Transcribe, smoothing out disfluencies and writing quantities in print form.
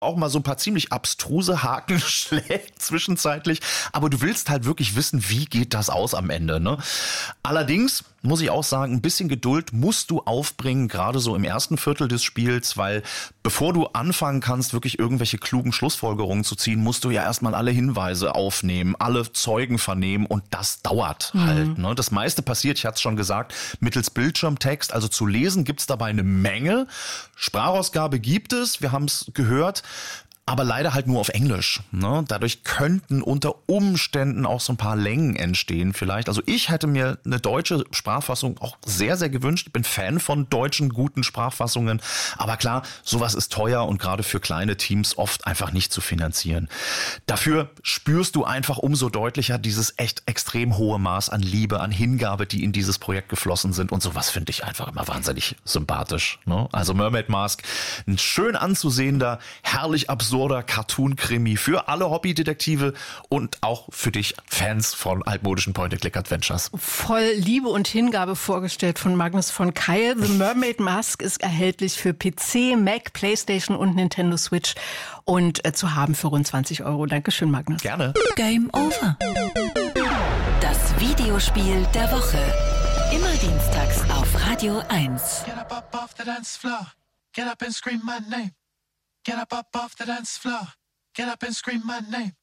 auch mal so ein paar ziemlich abstruse Haken schlägt zwischenzeitlich, aber du willst halt wirklich wissen, wie geht das aus am Ende, ne? Allerdings muss ich auch sagen, ein bisschen Geduld musst du aufbringen, gerade so im ersten Viertel des Spiels, weil bevor du anfangen kannst, wirklich irgendwelche klugen Schlussfolgerungen zu ziehen, musst du ja erstmal alle Hinweise aufnehmen, alle Zeugen vernehmen und das dauert halt, ne? Das meiste passiert, ich hatte es schon gesagt, mittels Bildschirmtext, also zu lesen gibt's dabei eine Menge. Sprachausgabe gibt es, wir haben es gehört, aber leider halt nur auf Englisch, ne? Dadurch könnten unter Umständen auch so ein paar Längen entstehen vielleicht. Also ich hätte mir eine deutsche Sprachfassung auch sehr, sehr gewünscht. Ich bin Fan von deutschen guten Sprachfassungen. Aber klar, sowas ist teuer und gerade für kleine Teams oft einfach nicht zu finanzieren. Dafür spürst du einfach umso deutlicher dieses echt extrem hohe Maß an Liebe, an Hingabe, die in dieses Projekt geflossen sind. Und sowas finde ich einfach immer wahnsinnig sympathisch, ne? Also Mermaid Mask, ein schön anzusehender, herrlich absurder Cartoon-Krimi für alle Hobbydetektive und auch für dich Fans von altmodischen Point-and-Click-Adventures. Voll Liebe und Hingabe vorgestellt von Magnus von Keil. The Mermaid Mask ist erhältlich für PC, Mac, Playstation und Nintendo Switch und zu haben für rund 20 Euro. Dankeschön, Magnus. Gerne. Game over. Das Videospiel der Woche. Immer dienstags auf Radio 1. Get up off the dance floor. Get up and scream my name. Get up off the dance floor. Get up and scream my name.